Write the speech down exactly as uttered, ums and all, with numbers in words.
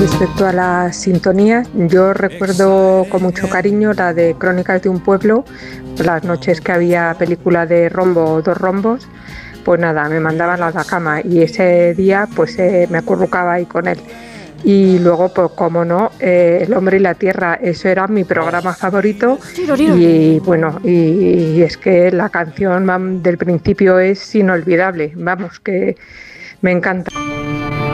Respecto a las sintonías, yo recuerdo con mucho cariño la de Crónicas de un pueblo, las noches que había película de Rombo o Dos Rombos, pues nada, me mandaban a la cama y ese día pues eh, me acurrucaba ahí con él. Y luego, pues como no, eh, El hombre y la tierra, eso era mi programa favorito y bueno, y, y es que la canción vam, del principio es inolvidable, vamos, que me encanta.